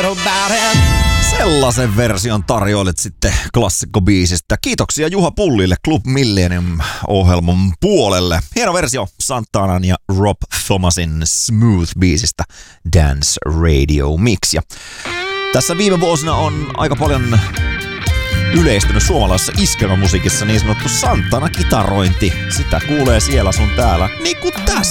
good about it. Sellaisen version tarjoilet sitten klassikkobiisistä. Kiitoksia Juha Pullille Club Millennium-ohjelman puolelle. Hieno versio Santanan ja Rob Thomasin Smooth-biisistä Dance Radio Mix. Ja tässä viime vuosina on aika paljon yleistynyt suomalaisessa iskelmämusiikissa niin sanottu Santana-kitarointi. Sitä kuulee siellä sun täällä, niin kuin tässä.